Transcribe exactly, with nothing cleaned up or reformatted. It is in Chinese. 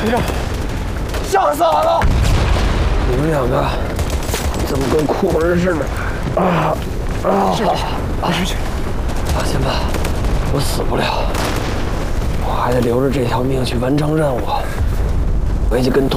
队长，吓死俺了！你们两个怎么跟哭儿似的？啊啊！是是是是，放心吧，我死不了，我还得留着这条命去完成任务。回去跟